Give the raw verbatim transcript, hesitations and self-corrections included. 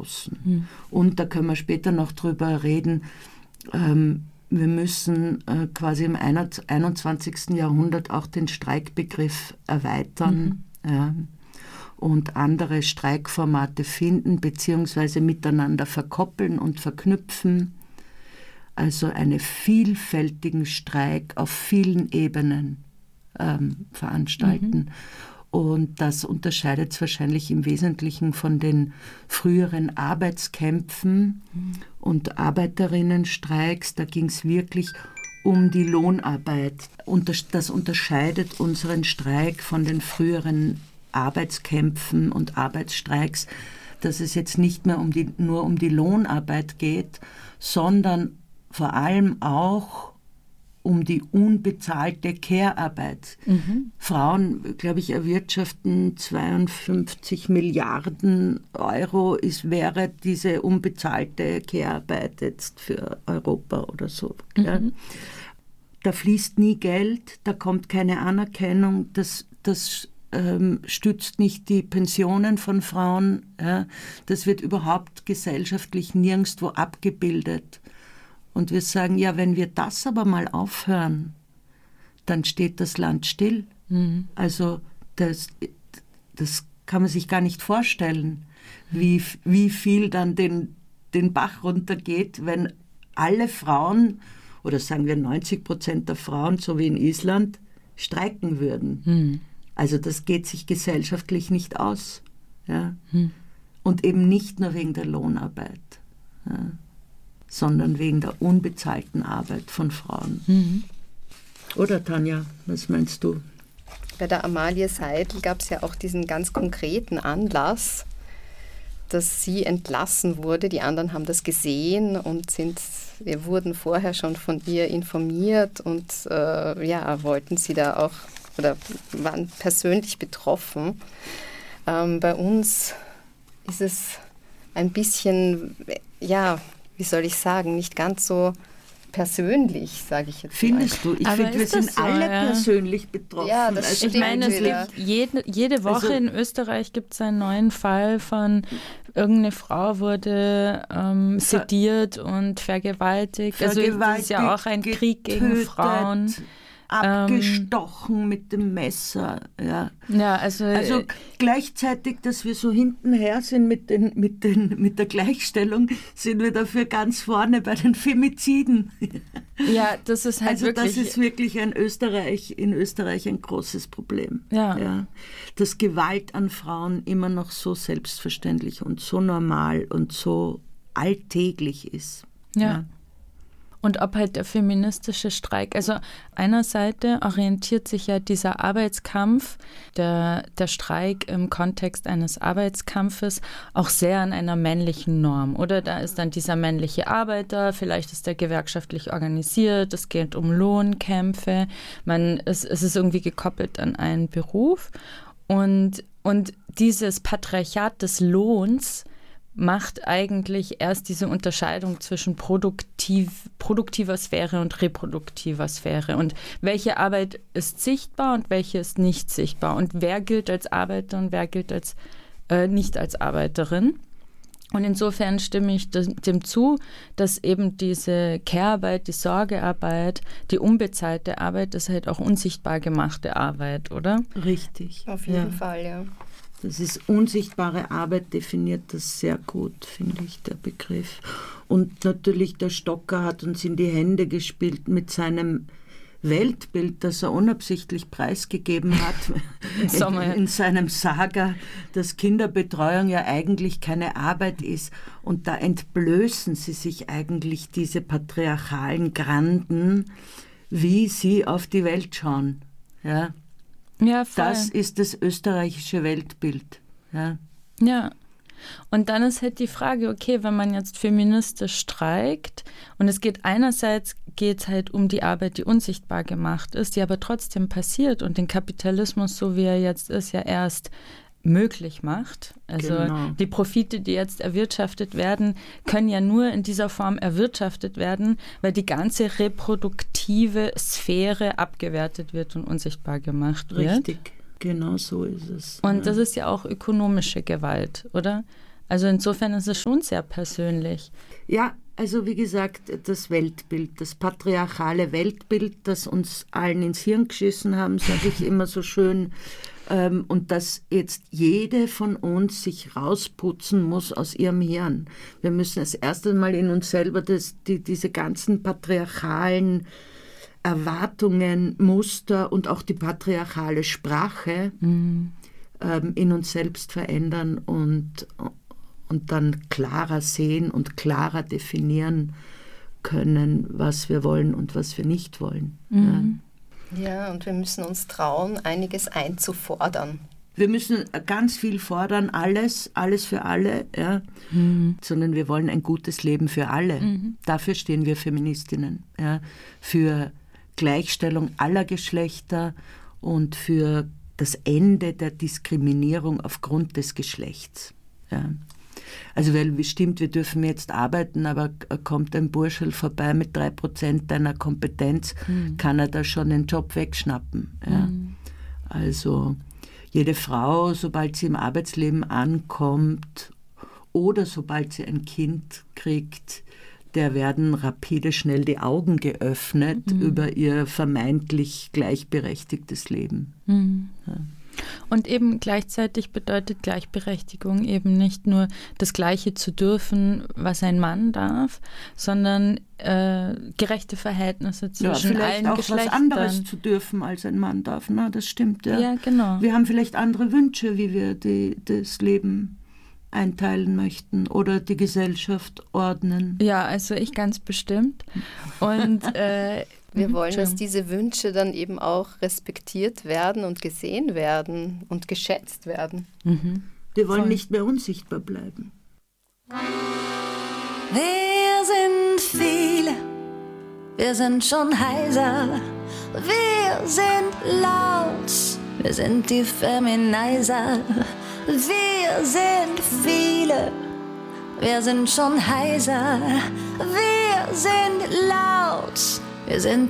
draußen. Mhm. Und da können wir später noch drüber reden, ähm, wir müssen äh, quasi im einundzwanzigsten Jahrhundert auch den Streikbegriff erweitern. Mhm. Ja, und andere Streikformate finden bzw. miteinander verkoppeln und verknüpfen. Also einen vielfältigen Streik auf vielen Ebenen ähm, veranstalten. Mhm. Und das unterscheidet es wahrscheinlich im Wesentlichen von den früheren Arbeitskämpfen mhm. und Arbeiterinnenstreiks. Da ging es wirklich um die Lohnarbeit. Und das unterscheidet unseren Streik von den früheren Arbeitskämpfen und Arbeitsstreiks, dass es jetzt nicht mehr um die, nur um die Lohnarbeit geht, sondern vor allem auch um die unbezahlte Care-Arbeit. Mhm. Frauen, glaube ich, erwirtschaften zweiundfünfzig Milliarden Euro. Es wäre diese unbezahlte Care-Arbeit jetzt für Europa oder so. Mhm. Da fließt nie Geld, da kommt keine Anerkennung, das, das ähm, stützt nicht die Pensionen von Frauen. Ja. Das wird überhaupt gesellschaftlich nirgendwo abgebildet. Und wir sagen, ja, wenn wir das aber mal aufhören, dann steht das Land still. Mhm. Also das, das kann man sich gar nicht vorstellen, wie, wie viel dann den, den Bach runtergeht, wenn alle Frauen, oder sagen wir neunzig Prozent der Frauen, so wie in Island, streiken würden. Mhm. Also das geht sich gesellschaftlich nicht aus. Ja? Mhm. Und eben nicht nur wegen der Lohnarbeit. Ja, sondern wegen der unbezahlten Arbeit von Frauen. Mhm. Oder Tanja, was meinst du? Bei der Amalie Seidel gab es ja auch diesen ganz konkreten Anlass, dass sie entlassen wurde. Die anderen haben das gesehen und sind, wir wurden vorher schon von ihr informiert und äh, ja, wollten sie da auch oder waren persönlich betroffen. Ähm, bei uns ist es ein bisschen, ja, wie soll ich sagen, nicht ganz so persönlich, sage ich jetzt Findest mal. du? Ich finde, wir sind so, alle ja. persönlich betroffen. Ja, das also, ich meine, es gibt jede, jede Woche also, in Österreich gibt es einen neuen Fall von irgendeine Frau wurde ähm, sediert und vergewaltigt. vergewaltigt. Also das ist ja auch ein getötet, Krieg gegen Frauen. Abgestochen ähm, mit dem Messer. Ja, ja also, also gleichzeitig, dass wir so hintenher sind mit, den, mit, den, mit der Gleichstellung, sind wir dafür ganz vorne bei den Femiziden. Ja, das ist halt also wirklich... das ist wirklich ein Österreich, in Österreich ein großes Problem. Ja. Ja. Dass Gewalt an Frauen immer noch so selbstverständlich und so normal und so alltäglich ist. Ja. Ja. Und ob halt der feministische Streik, also einer Seite orientiert sich ja dieser Arbeitskampf, der, der Streik im Kontext eines Arbeitskampfes auch sehr an einer männlichen Norm. Oder da ist dann dieser männliche Arbeiter, vielleicht ist der gewerkschaftlich organisiert, es geht um Lohnkämpfe, man, es, es ist irgendwie gekoppelt an einen Beruf. Und, und dieses Patriarchat des Lohns macht eigentlich erst diese Unterscheidung zwischen produktiv, produktiver Sphäre und reproduktiver Sphäre. Und welche Arbeit ist sichtbar und welche ist nicht sichtbar. Und wer gilt als Arbeiter und wer gilt als äh, nicht als Arbeiterin. Und insofern stimme ich dem zu, dass eben diese Care-Arbeit, die Sorgearbeit, die unbezahlte Arbeit, das ist halt auch unsichtbar gemachte Arbeit, oder? Richtig. Auf jeden ja. Fall, ja. Das ist unsichtbare Arbeit, definiert das sehr gut, finde ich, der Begriff. Und natürlich der Stocker hat uns in die Hände gespielt mit seinem Weltbild, das er unabsichtlich preisgegeben hat in, in seinem Saga, dass Kinderbetreuung ja eigentlich keine Arbeit ist. Und da entblößen sie sich eigentlich, diese patriarchalen Granden, wie sie auf die Welt schauen. Ja. Ja, voll. Das ist das österreichische Weltbild. Ja. Ja. Und dann ist halt die Frage, okay, wenn man jetzt feministisch streikt und es geht einerseits geht es halt um die Arbeit, die unsichtbar gemacht ist, die aber trotzdem passiert und den Kapitalismus, so wie er jetzt ist, ja erst möglich macht. Also genau. Die Profite, die jetzt erwirtschaftet werden, können ja nur in dieser Form erwirtschaftet werden, weil die ganze reproduktive Sphäre abgewertet wird und unsichtbar gemacht wird. Richtig, genau so ist es. Und ja. das ist ja auch ökonomische Gewalt, oder? Also insofern ist es schon sehr persönlich. Ja, also wie gesagt, das Weltbild, das patriarchale Weltbild, das uns allen ins Hirn geschissen haben, sage ich immer so schön, ähm, und dass jetzt jede von uns sich rausputzen muss aus ihrem Hirn. Wir müssen das erste Mal in uns selber das, die, diese ganzen patriarchalen Erwartungen, Muster und auch die patriarchale Sprache mhm. ähm, in uns selbst verändern und und dann klarer sehen und klarer definieren können, was wir wollen und was wir nicht wollen. Mhm. Ja. ja, und wir müssen uns trauen, einiges einzufordern. Wir müssen ganz viel fordern, alles, alles für alle, ja. Mhm. Sondern wir wollen ein gutes Leben für alle. Mhm. Dafür stehen wir Feministinnen, ja. Für Gleichstellung aller Geschlechter und für das Ende der Diskriminierung aufgrund des Geschlechts. Ja. Also weil stimmt, wir dürfen jetzt arbeiten, aber kommt ein Burschel vorbei mit drei Prozent deiner Kompetenz, mhm. kann er da schon den Job wegschnappen. Ja. Mhm. Also jede Frau, sobald sie im Arbeitsleben ankommt oder sobald sie ein Kind kriegt, der werden rapide schnell die Augen geöffnet mhm. über ihr vermeintlich gleichberechtigtes Leben. Mhm. Ja. Und eben gleichzeitig bedeutet Gleichberechtigung eben nicht nur das Gleiche zu dürfen, was ein Mann darf, sondern äh, gerechte Verhältnisse zwischen ja, allen auch Geschlechtern. Was anderes zu dürfen, als ein Mann darf. Na, das stimmt, ja. Ja, genau. Wir haben vielleicht andere Wünsche, wie wir die, das Leben einteilen möchten oder die Gesellschaft ordnen. Ja, also ich ganz bestimmt. Und äh, wir wollen, dass diese Wünsche dann eben auch respektiert werden und gesehen werden und geschätzt werden. Mhm. Wir wollen Voll. nicht mehr unsichtbar bleiben. Wir sind viele, wir sind schon heiser, wir sind laut, wir sind die Feminizer. Wir sind viele, wir sind schon heiser, wir sind laut, wir sind